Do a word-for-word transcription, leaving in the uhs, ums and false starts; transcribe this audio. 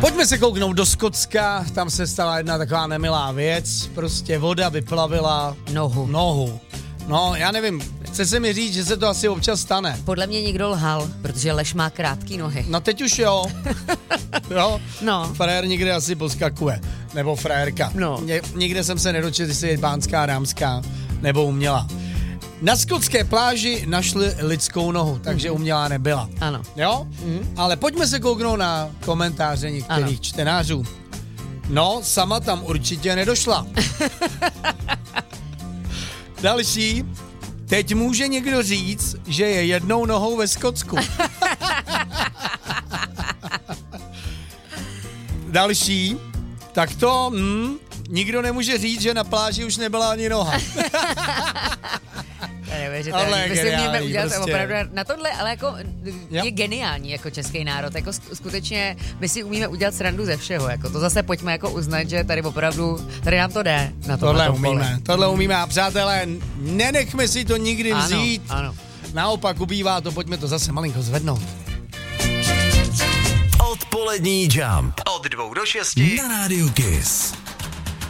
Pojďme se kouknout do Skotska, tam se stala jedna taková nemilá věc, prostě voda vyplavila Nohu. nohu. No, já nevím, chce se mi říct, že se to asi občas stane. Podle mě někdo lhal, protože lež má krátký nohy. No teď už jo. Jo? No. Frajer někde asi poskakuje. Nebo frajerka. No. Ně, nikde jsem se nedočetl, jestli je pánská, dámská nebo umělá. Na skotské pláži našli lidskou nohu, takže mm. umělá nebyla. Ano. Jo? Mm. Ale pojďme se kouknout na komentáře některých ano. čtenářů. No, sama tam určitě nedošla. Další. Teď může někdo říct, že je jednou nohou ve Skotsku. Další. Tak to, hm, nikdo nemůže říct, že na pláži už nebyla ani noha. Ale my si můžeme udělat prostě. Opravdu na tohle, ale jako jo. je geniální jako český národ, jako skutečně my si umíme udělat srandu ze všeho, jako to zase pojďme jako uznat, že tady opravdu, tady nám to jde. Na to, tohle na umíme, pole. tohle umíme a přátelé, nenechme si to nikdy vzít. Ano, ano. Naopak ubývá to, pojďme to zase malinko zvednout. Odpolední Jump od dvou do šesti na rádiu Kiss.